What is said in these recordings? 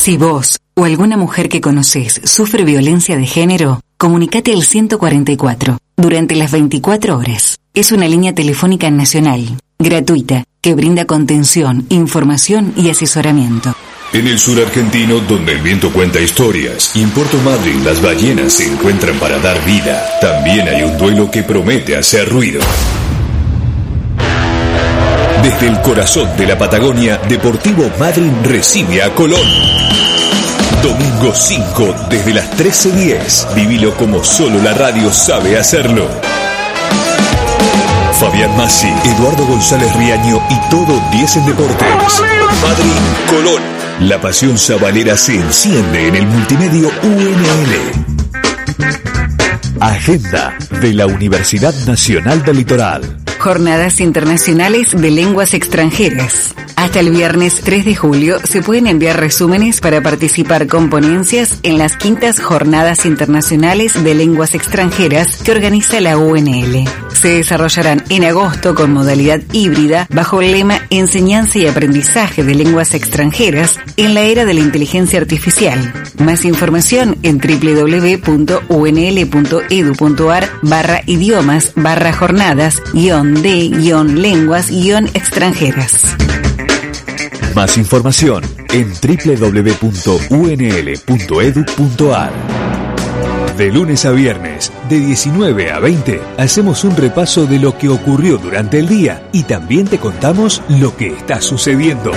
Si vos o alguna mujer que conocés sufre violencia de género, comunicate al 144 durante las 24 horas. Es una línea telefónica nacional, gratuita, que brinda contención, información y asesoramiento. En el sur argentino, donde el viento cuenta historias, y en Puerto Madryn las ballenas se encuentran para dar vida, también hay un duelo que promete hacer ruido. Desde el corazón de la Patagonia, Deportivo Madryn recibe a Colón. Domingo 5, desde las 13:10. Vivilo como solo la radio sabe hacerlo. Fabián Massi, Eduardo González Riaño y todo 10 en Deportes. Madryn, Colón. La pasión sabalera se enciende en el multimedio UNL. Agenda de la Universidad Nacional del Litoral. Jornadas Internacionales de Lenguas Extranjeras. Hasta el viernes 3 de julio se pueden enviar resúmenes para participar con ponencias en las quintas Jornadas Internacionales de Lenguas Extranjeras que organiza la UNL. Se desarrollarán en agosto con modalidad híbrida bajo el lema Enseñanza y Aprendizaje de Lenguas Extranjeras en la era de la inteligencia artificial. Más información en www.unl.edu.ar/jornadas-de-lenguas-extranjeras. Más información en www.unl.edu.ar. De lunes a viernes, de 19 a 20, hacemos un repaso de lo que ocurrió durante el día y también te contamos lo que está sucediendo.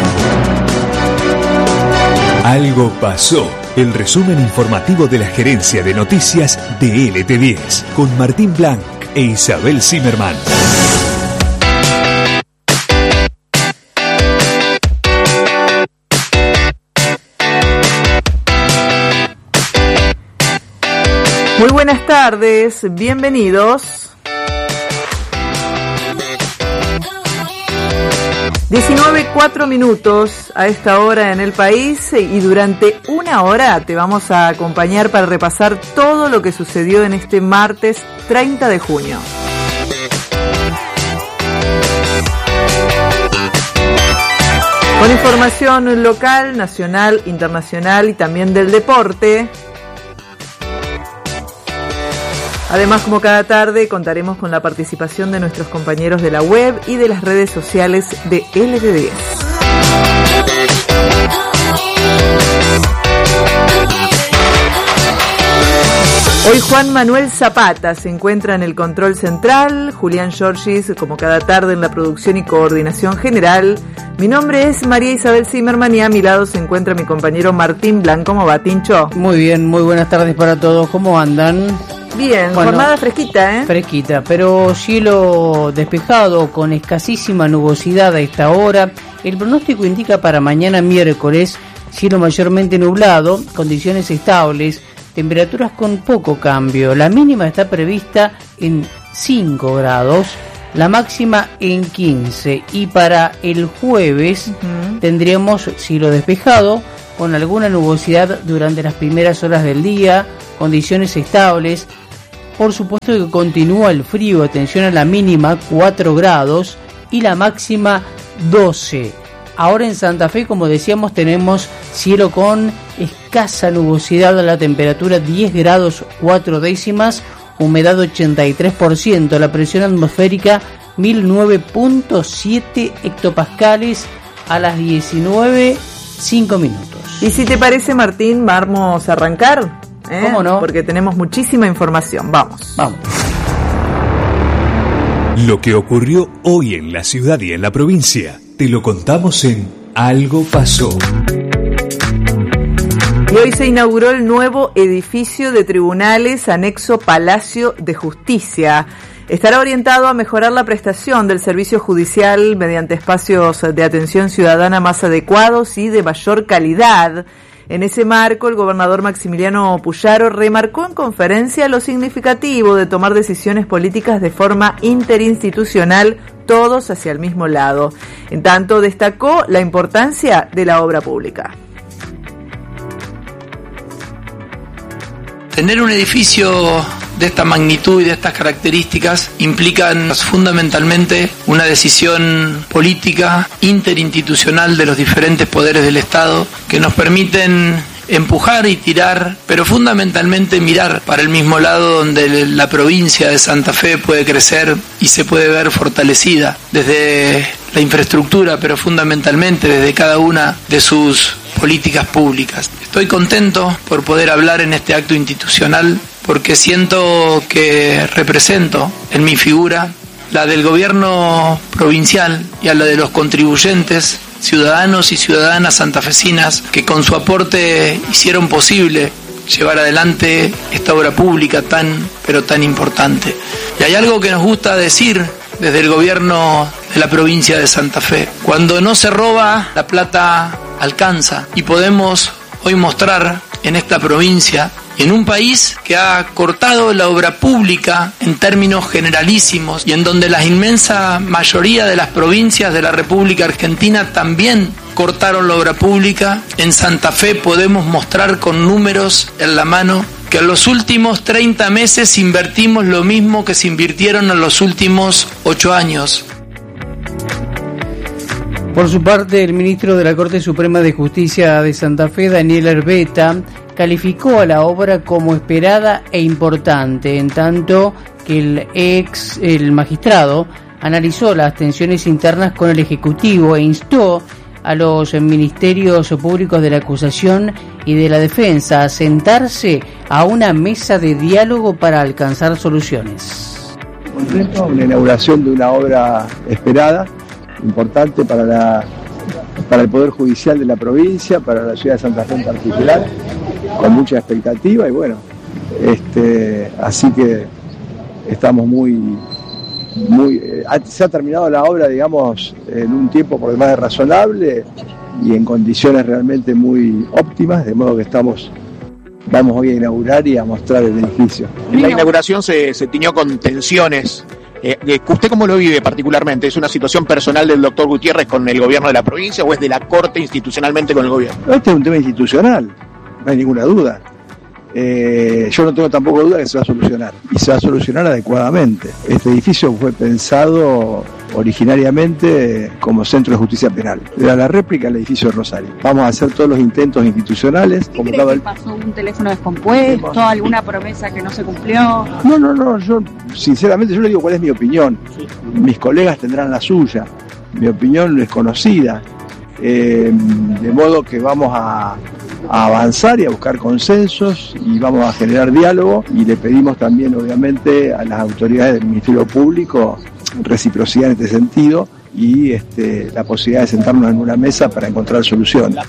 Algo pasó. El resumen informativo de la gerencia de noticias de LT10 con Martín Blanc e Isabel Zimmerman. Muy buenas tardes, bienvenidos. 19:04 a esta hora en el país y durante una hora te vamos a acompañar para repasar todo lo que sucedió en este martes 30 de junio. Con información local, nacional, internacional y también del deporte. Además, como cada tarde, contaremos con la participación de nuestros compañeros de la web y de las redes sociales de LT10. Hoy Juan Manuel Zapata se encuentra en el control central, Julián Giorgis, como cada tarde, en la producción y coordinación general. Mi nombre es María Isabel Zimmerman y a mi lado se encuentra mi compañero Martín Blanc. ¿Cómo va, Tincho? Muy bien, muy buenas tardes para todos. ¿Cómo andan? Bien, bueno, jornada fresquita, Fresquita, pero cielo despejado con escasísima nubosidad a esta hora. El pronóstico indica para mañana miércoles cielo mayormente nublado, condiciones estables, temperaturas con poco cambio. La mínima está prevista en 5 grados, la máxima en 15. Y para el jueves tendremos cielo despejado con alguna nubosidad durante las primeras horas del día, condiciones estables. Por supuesto que continúa el frío, atención a la mínima 4 grados y la máxima 12. Ahora en Santa Fe, como decíamos, tenemos cielo con escasa nubosidad, la temperatura 10 grados 4 décimas, humedad 83%, la presión atmosférica 1009.7 hectopascales a las 19:05 minutos. Y si te parece, Martín, vamos a arrancar. ¿Cómo no? Porque tenemos muchísima información. Vamos. Lo que ocurrió hoy en la ciudad y en la provincia, te lo contamos en Algo Pasó. Y hoy se inauguró el nuevo edificio de tribunales anexo Palacio de Justicia. Estará orientado a mejorar la prestación del servicio judicial mediante espacios de atención ciudadana más adecuados y de mayor calidad. En ese marco, el gobernador Maximiliano Puyaro remarcó en conferencia lo significativo de tomar decisiones políticas de forma interinstitucional, todos hacia el mismo lado. En tanto, destacó la importancia de la obra pública. Tener un edificio de esta magnitud y de estas características implican fundamentalmente una decisión política interinstitucional de los diferentes poderes del Estado que nos permiten empujar y tirar, pero fundamentalmente mirar para el mismo lado donde la provincia de Santa Fe puede crecer y se puede ver fortalecida desde la infraestructura, pero fundamentalmente desde cada una de sus políticas públicas. Estoy contento por poder hablar en este acto institucional porque siento que represento en mi figura la del gobierno provincial y a la de los contribuyentes, ciudadanos y ciudadanas santafesinas que con su aporte hicieron posible llevar adelante esta obra pública pero tan importante. Y hay algo que nos gusta decir desde el gobierno de la provincia de Santa Fe: cuando no se roba, la plata alcanza, y podemos hoy mostrar en esta provincia y en un país que ha cortado la obra pública en términos generalísimos y en donde la inmensa mayoría de las provincias de la República Argentina también cortaron la obra pública. En Santa Fe podemos mostrar con números en la mano que en los últimos 30 meses invertimos lo mismo que se invirtieron en los últimos 8 años. Por su parte, el ministro de la Corte Suprema de Justicia de Santa Fe, Daniel Herbeta, calificó a la obra como esperada e importante, en tanto que el magistrado analizó las tensiones internas con el Ejecutivo e instó a los ministerios públicos de la acusación y de la defensa a sentarse a una mesa de diálogo para alcanzar soluciones. Una inauguración de una obra esperada, importante para el Poder Judicial de la provincia, para la ciudad de Santa Fe en particular, con mucha expectativa y bueno, así que estamos se ha terminado la obra, digamos, en un tiempo por demás razonable y en condiciones realmente muy óptimas, de modo que vamos hoy a inaugurar y a mostrar el edificio. La inauguración se tiñó con tensiones. ¿Usted cómo lo vive particularmente? ¿Es una situación personal del doctor Gutiérrez con el gobierno de la provincia o es de la Corte institucionalmente con el gobierno? Este es un tema institucional, no hay ninguna duda. Yo no tengo tampoco duda que se va a solucionar, y se va a solucionar adecuadamente. Este edificio fue pensado originariamente como centro de justicia penal. Era la réplica del edificio de Rosario. Vamos a hacer todos los intentos institucionales. ¿Qué cree que pasó? ¿Un teléfono descompuesto? ¿Alguna promesa que no se cumplió? No, yo sinceramente le digo cuál es mi opinión. Mis colegas tendrán la suya. Mi opinión es conocida. De modo que vamos a avanzar y a buscar consensos y vamos a generar diálogo, y le pedimos también obviamente a las autoridades del Ministerio Público reciprocidad en este sentido y la posibilidad de sentarnos en una mesa para encontrar soluciones.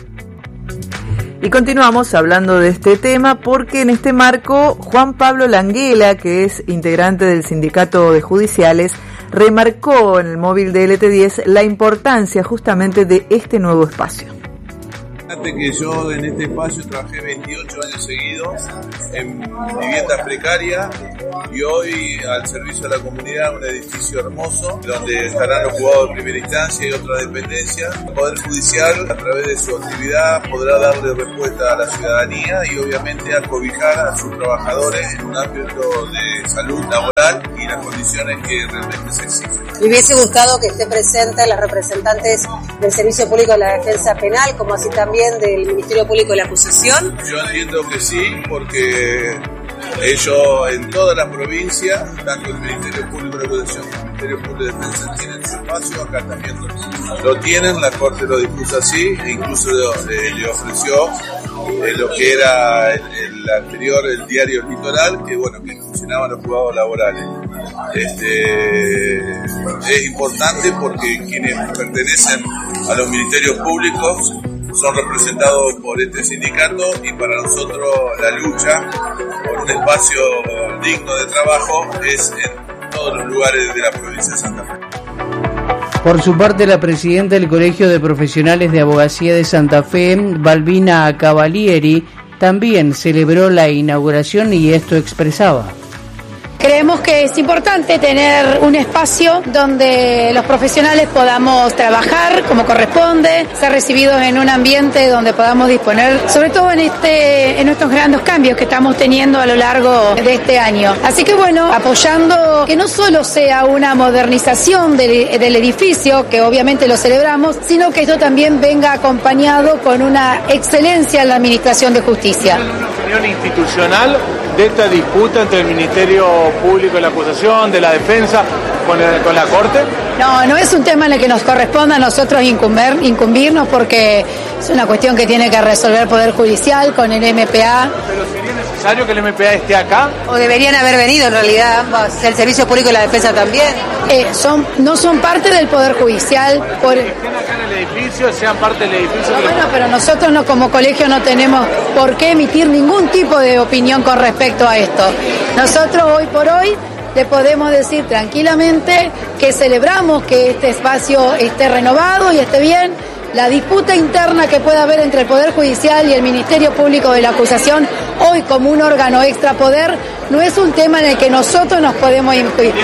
Y continuamos hablando de este tema porque en este marco Juan Pablo Languela, que es integrante del Sindicato de Judiciales, remarcó en el móvil de LT10 la importancia justamente de este nuevo espacio. Que yo en este espacio trabajé 28 años seguidos en viviendas precarias y hoy al servicio de la comunidad, un edificio hermoso donde estarán los juzgados de primera instancia y otras dependencias. El Poder Judicial, a través de su actividad, podrá darle respuesta a la ciudadanía y obviamente acobijar a sus trabajadores en un ámbito de salud laboral y las condiciones que realmente se exigen. Me hubiese gustado que esté presente las representantes del Servicio Público de la Defensa Penal, como así también del Ministerio Público de la Acusación. Yo entiendo que sí, porque ellos en todas las provincias, tanto el Ministerio Público de la Acusación como el Ministerio Público de Defensa tienen su espacio, acá también lo tienen, la Corte lo dispuso así, e incluso le ofreció lo que era el anterior, el diario Litoral, que bueno, que funcionaban los juzgados laborales. Es importante porque quienes pertenecen a los ministerios públicos son representados por este sindicato y para nosotros la lucha por un espacio digno de trabajo es en todos los lugares de la provincia de Santa Fe. Por su parte, la presidenta del Colegio de Profesionales de Abogacía de Santa Fe, Balbina Cavalieri, también celebró la inauguración y esto expresaba. Creemos que es importante tener un espacio donde los profesionales podamos trabajar como corresponde, ser recibidos en un ambiente donde podamos disponer, sobre todo en estos grandes cambios que estamos teniendo a lo largo de este año. Así que bueno, apoyando que no solo sea una modernización del edificio, que obviamente lo celebramos, sino que esto también venga acompañado con una excelencia en la administración de justicia. ¿Una opinión institucional de esta disputa entre el Ministerio Público y la acusación, de la defensa con la Corte? No es un tema en el que nos corresponda a nosotros incumbirnos, porque es una cuestión que tiene que resolver el Poder Judicial con el MPA. ¿Pero sería necesario que el MPA esté acá? O deberían haber venido en realidad ambos, el Servicio Público y la Defensa también. No son parte del Poder Judicial. Que estén acá en el edificio, sean parte del edificio. Bueno, pero nosotros como colegio no tenemos por qué emitir ningún tipo de opinión con respecto a esto. Nosotros hoy por hoy le podemos decir tranquilamente que celebramos que este espacio esté renovado y esté bien. La disputa interna que pueda haber entre el Poder Judicial y el Ministerio Público de la Acusación, hoy como un órgano extrapoder, no es un tema en el que nosotros nos podemos incluir.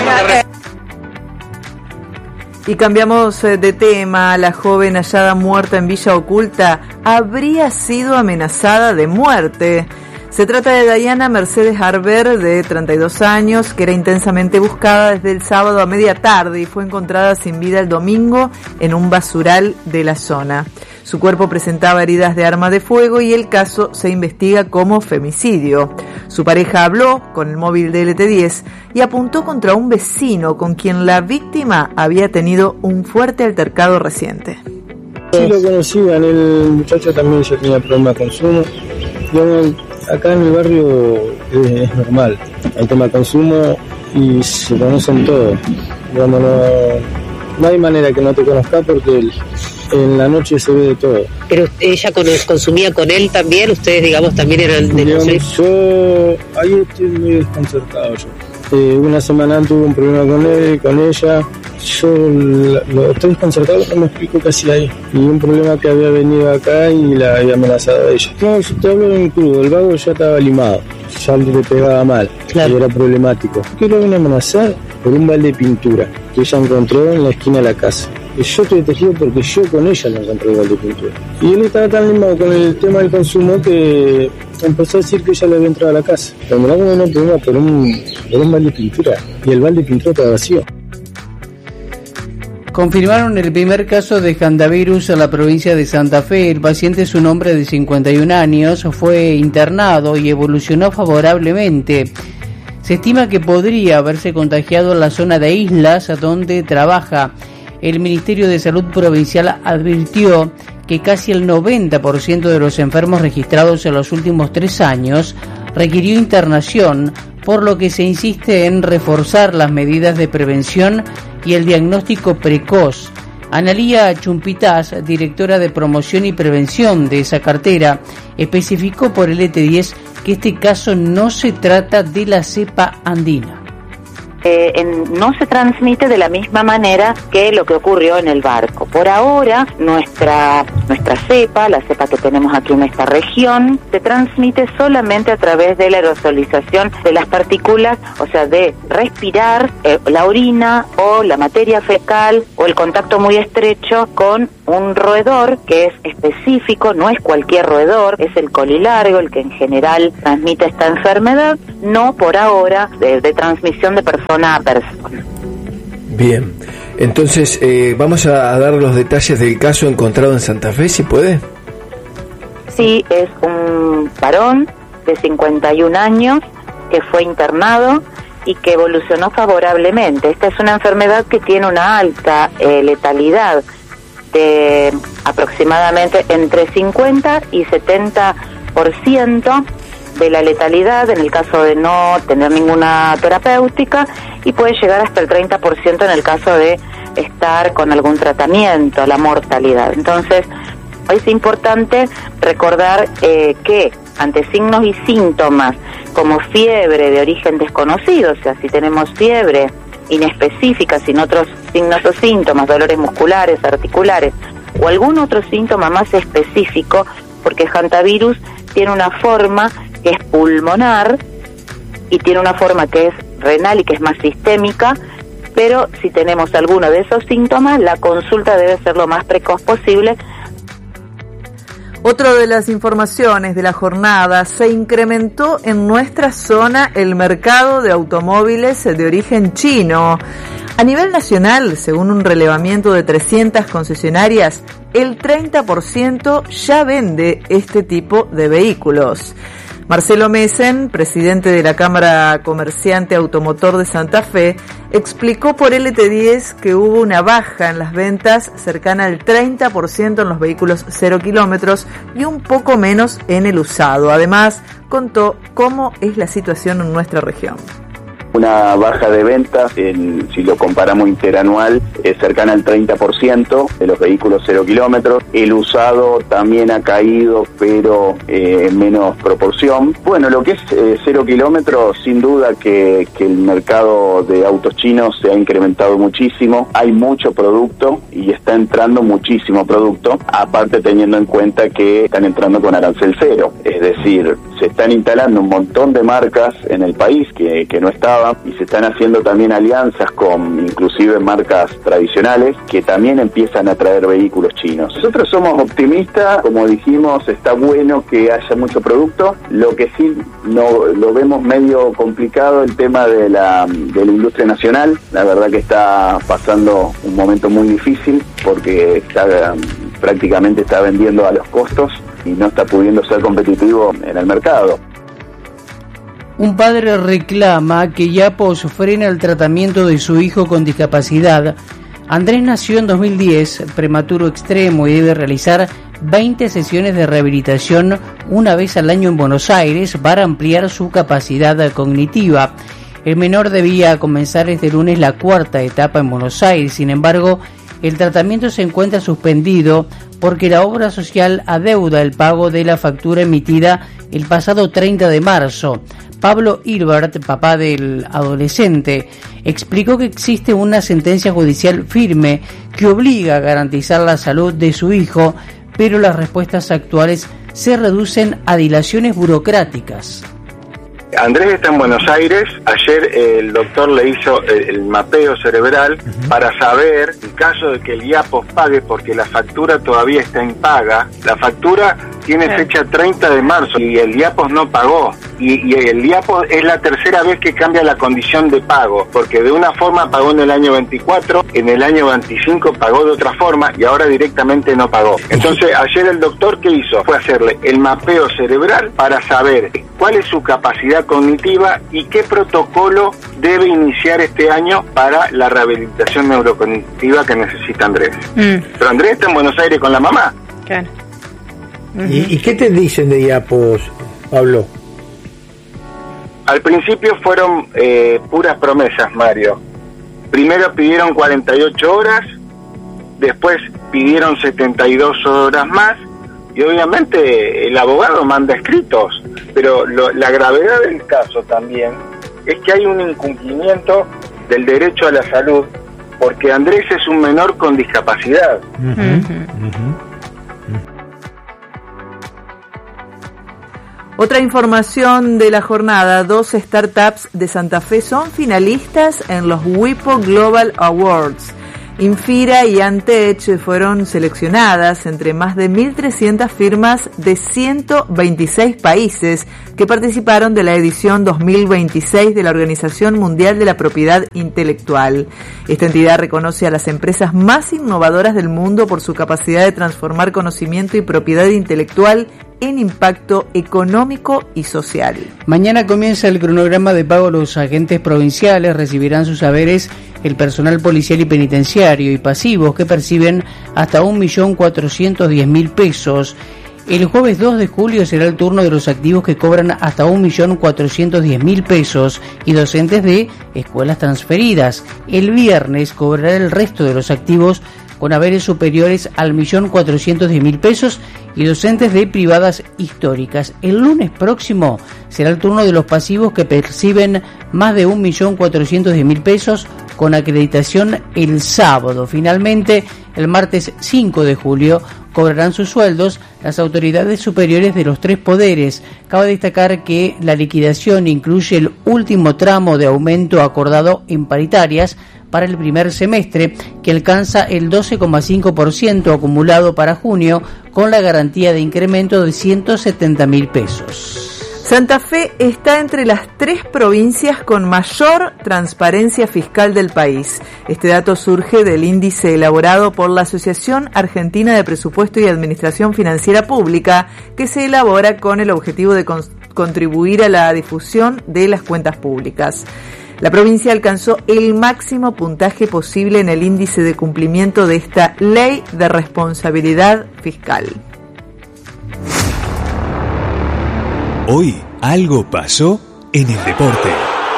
Y cambiamos de tema. La joven hallada muerta en Villa Oculta habría sido amenazada de muerte. Se trata de Dayana Mercedes Arber, de 32 años, que era intensamente buscada desde el sábado a media tarde y fue encontrada sin vida el domingo en un basural de la zona. Su cuerpo presentaba heridas de arma de fuego y el caso se investiga como femicidio. Su pareja habló con el móvil de LT10 y apuntó contra un vecino con quien la víctima había tenido un fuerte altercado reciente. Sí, lo conocían, el muchacho también ya tenía problemas de consumo. Acá en el barrio es normal, hay tema de consumo y se conocen todos. No hay manera que no te conozca porque en la noche se ve de todo. Pero ella consumía con él también, ustedes digamos también eran de ahí estoy muy desconcertado yo. Una semana antes tuve un problema con ella. Yo lo estoy desconcertado, no me explico qué hacía ahí. Y un problema que había venido acá y la había amenazado a ella. No, yo te hablo en crudo, el vago ya estaba limado, ya le pegaba mal, claro. Y era problemático. ¿Qué lo vine a amenazar? Por un balde de pintura que ella encontró en la esquina de la casa. Y yo estoy tejido porque yo con ella lo encontré el balde de pintura. Y él estaba tan limado con el tema del consumo que empezó a decir que ella le había entrado a la casa. Pero mirá como no problema por un balde de pintura. Y el balde de pintura estaba vacío. Confirmaron el primer caso de hantavirus en la provincia de Santa Fe. El paciente es un hombre de 51 años, fue internado y evolucionó favorablemente. Se estima que podría haberse contagiado en la zona de Islas, donde trabaja. El Ministerio de Salud Provincial advirtió que casi el 90% de los enfermos registrados en los últimos 3 años requirió internación, por lo que se insiste en reforzar las medidas de prevención y el diagnóstico precoz. Analía Chumpitaz, directora de promoción y prevención de esa cartera, especificó por el ET10 que este caso no se trata de la cepa andina. No se transmite de la misma manera que lo que ocurrió en el barco. Por ahora, nuestra cepa, la cepa que tenemos aquí en esta región, se transmite solamente a través de la aerosolización de las partículas, o sea, de respirar la orina o la materia fecal o el contacto muy estrecho con un roedor que es específico, no es cualquier roedor, es el colilargo, el que en general transmite esta enfermedad, no por ahora de transmisión de persona a persona. Bien, entonces vamos a dar los detalles del caso encontrado en Santa Fe, si puede. Sí, es un varón de 51 años que fue internado y que evolucionó favorablemente. Esta es una enfermedad que tiene una alta letalidad de aproximadamente entre 50 y 70% de la letalidad en el caso de no tener ninguna terapéutica y puede llegar hasta el 30% en el caso de estar con algún tratamiento, la mortalidad. Entonces, es importante recordar que ante signos y síntomas como fiebre de origen desconocido, o sea, si tenemos fiebre inespecífica, sin otros signos o síntomas, dolores musculares, articulares, o algún otro síntoma más específico, porque el hantavirus tiene una forma que es pulmonar y tiene una forma que es renal y que es más sistémica, pero si tenemos alguno de esos síntomas, la consulta debe ser lo más precoz posible. Otra de las informaciones de la jornada: se incrementó en nuestra zona el mercado de automóviles de origen chino. A nivel nacional, según un relevamiento de 300 concesionarias, el 30% ya vende este tipo de vehículos. Marcelo Messen, presidente de la Cámara Comerciante Automotor de Santa Fe, explicó por LT10 que hubo una baja en las ventas cercana al 30% en los vehículos 0 kilómetros y un poco menos en el usado. Además, contó cómo es la situación en nuestra región. Una baja de ventas, si lo comparamos interanual, es cercana al 30% de los vehículos 0 kilómetros. El usado también ha caído, pero en menos proporción. Bueno, lo que es 0 kilómetros, sin duda que el mercado de autos chinos se ha incrementado muchísimo. Hay mucho producto y está entrando muchísimo producto, aparte teniendo en cuenta que están entrando con arancel cero. Es decir, se están instalando un montón de marcas en el país que no estaban, y se están haciendo también alianzas con inclusive marcas tradicionales que también empiezan a traer vehículos chinos. Nosotros somos optimistas, como dijimos, está bueno que haya mucho producto. Lo que sí no lo vemos medio complicado, el tema de la industria nacional. La verdad que está pasando un momento muy difícil porque prácticamente está vendiendo a los costos y no está pudiendo ser competitivo en el mercado. Un padre reclama que Yapos frena el tratamiento de su hijo con discapacidad. Andrés nació en 2010, prematuro extremo, y debe realizar 20 sesiones de rehabilitación una vez al año en Buenos Aires para ampliar su capacidad cognitiva. El menor debía comenzar este lunes la cuarta etapa en Buenos Aires. Sin embargo, el tratamiento se encuentra suspendido porque la obra social adeuda el pago de la factura emitida el pasado 30 de marzo. Pablo Hilbert, papá del adolescente, explicó que existe una sentencia judicial firme que obliga a garantizar la salud de su hijo, pero las respuestas actuales se reducen a dilaciones burocráticas. Andrés está en Buenos Aires. Ayer el doctor le hizo el mapeo cerebral para saber, en caso de que el IAPOS pague, porque la factura todavía está impaga. La factura tiene fecha 30 de marzo y el IAPOS no pagó. Y el IAPOS es la tercera vez que cambia la condición de pago, porque de una forma pagó en el año 24, en el año 25 pagó de otra forma y ahora directamente no pagó. Entonces ayer el doctor, ¿qué hizo? Fue hacerle el mapeo cerebral para saber cuál es su capacidad cognitiva y qué protocolo debe iniciar este año para la rehabilitación neurocognitiva que necesita Andrés. Pero Andrés está en Buenos Aires con la mamá. Claro. ¿Y qué te dicen de IAPOS, Pablo? Al principio fueron puras promesas, Mario. Primero pidieron 48 horas, después pidieron 72 horas más, y obviamente el abogado manda escritos, pero la gravedad del caso también es que hay un incumplimiento del derecho a la salud, porque Andrés es un menor con discapacidad. Otra información de la jornada: 2 startups de Santa Fe son finalistas en los WIPO Global Awards. Infira y Antech fueron seleccionadas entre más de 1.300 firmas de 126 países que participaron de la edición 2026 de la Organización Mundial de la Propiedad Intelectual. Esta entidad reconoce a las empresas más innovadoras del mundo por su capacidad de transformar conocimiento y propiedad intelectual en impacto económico y social. Mañana comienza el cronograma de pago. Los agentes provinciales recibirán sus saberes el personal policial y penitenciario y pasivos que perciben hasta 1.410.000 pesos. El jueves 2 de julio será el turno de los activos que cobran hasta 1.410.000 pesos y docentes de escuelas transferidas. El viernes cobrará el resto de los activos con haberes superiores al 1.410.000 pesos y docentes de privadas históricas. El lunes próximo será el turno de los pasivos que perciben más de 1.410.000 pesos con acreditación el sábado. Finalmente, el martes 5 de julio cobrarán sus sueldos las autoridades superiores de los 3 poderes. Cabe destacar que la liquidación incluye el último tramo de aumento acordado en paritarias para el primer semestre, que alcanza el 12,5% acumulado para junio, con la garantía de incremento de 170.000 pesos. Santa Fe está entre las 3 provincias con mayor transparencia fiscal del país. Este dato surge del índice elaborado por la Asociación Argentina de Presupuesto y Administración Financiera Pública, que se elabora con el objetivo de contribuir a la difusión de las cuentas públicas. La provincia alcanzó el máximo puntaje posible en el índice de cumplimiento de esta ley de responsabilidad fiscal. Hoy algo pasó en el deporte.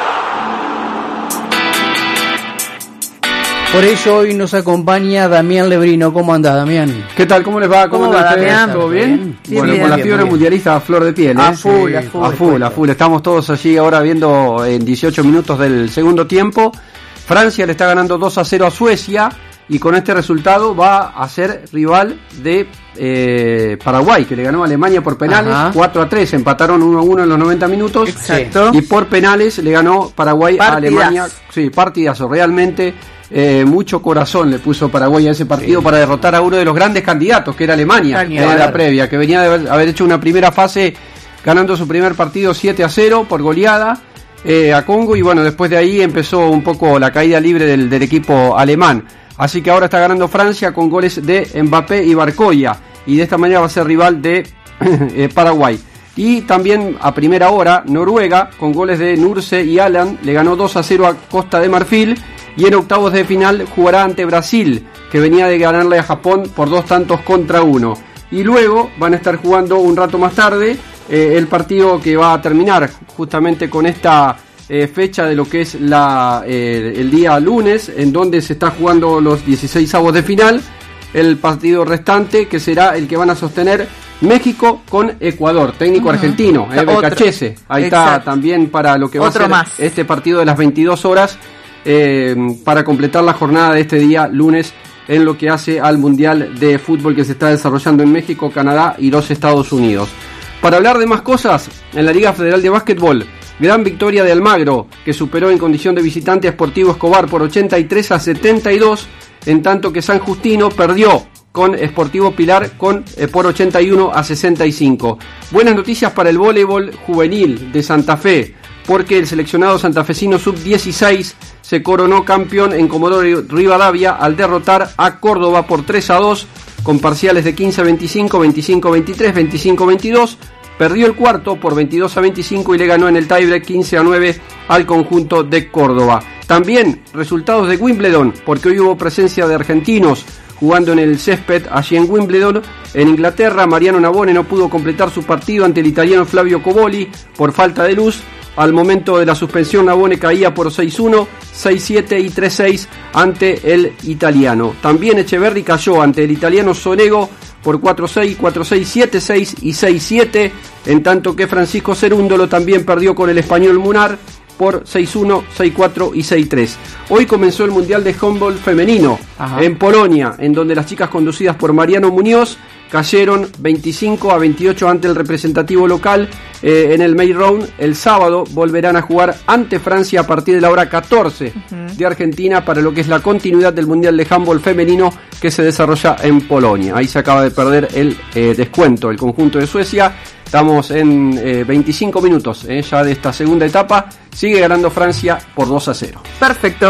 Por ello hoy nos acompaña Damián Lebrino. ¿Cómo andás, Damián? ¿Qué tal? ¿Cómo les va? ¿Cómo va, Damián? ¿Todo bien? Bien, bueno, bien, con la bien, fiebre bien. mundialista a flor de piel, ¿eh? A full. Estamos todos allí ahora viendo en 18 minutos del segundo tiempo. Francia le está ganando 2-0 a Suecia y con este resultado va a ser rival de Paraguay, que le ganó a Alemania por penales. Ajá. 4-3, empataron 1-1 en los 90 minutos. Exacto. Y por penales le ganó Paraguay a Alemania. Sí, partidazo, realmente. Mucho corazón le puso Paraguay a ese partido para derrotar a uno de los grandes candidatos, que era Alemania, en la previa, que venía de haber hecho una primera fase ganando su primer partido 7-0 por goleada a Congo, y bueno, después de ahí empezó un poco la caída libre del equipo alemán. Así que ahora está ganando Francia con goles de Mbappé y Barcolla, y de esta manera va a ser rival de Paraguay. Y también a primera hora, Noruega, con goles de Nurse y Alan, le ganó 2-0 a Costa de Marfil, y en octavos de final jugará ante Brasil, que venía de ganarle a Japón por 2-1. Y luego van a estar jugando un rato más tarde el partido que va a terminar justamente con esta fecha de lo que es el día lunes, en donde se está jugando los 16avos de final, el partido restante, que será el que van a sostener México con Ecuador, técnico argentino, Becachese. Ahí está también para lo que va a ser este partido de las 22 horas, para completar la jornada de este día lunes en lo que hace al Mundial de Fútbol que se está desarrollando en México, Canadá y los Estados Unidos. Para hablar de más cosas, en la Liga Federal de Básquetbol, gran victoria de Almagro, que superó en condición de visitante a Sportivo Escobar por 83-72, en tanto que San Justino perdió con Sportivo Pilar por 81-65. Buenas noticias para el voleibol juvenil de Santa Fe, porque el seleccionado santafesino sub-16 se coronó campeón en Comodoro Rivadavia al derrotar a Córdoba por 3-2 con parciales de 15-25, 25-23, 25-22. Perdió el cuarto por 22-25 y le ganó en el tiebreak 15-9 al conjunto de Córdoba. También resultados de Wimbledon, porque hoy hubo presencia de argentinos jugando en el césped allí en Wimbledon. En Inglaterra, Mariano Navone no pudo completar su partido ante el italiano Flavio Coboli por falta de luz. Al momento de la suspensión, Navone caía por 6-1, 6-7 y 3-6 ante el italiano. También Echeverri cayó ante el italiano Sonego por 4-6, 4-6, 7-6 y 6-7, en tanto que Francisco Cerúndolo también perdió con el español Munar por 6-1, 6-4 y 6-3. Hoy comenzó el Mundial de Handball femenino en Polonia, en donde las chicas conducidas por Mariano Muñoz cayeron 25-28 ante el representativo local en el main round. El sábado volverán a jugar ante Francia a partir de la hora 14 de Argentina para lo que es la continuidad del Mundial de Handball femenino que se desarrolla en Polonia. Ahí se acaba de perder el descuento, el conjunto de Suecia. Estamos en 25 minutos ya de esta segunda etapa. Sigue ganando Francia por 2-0. Perfecto.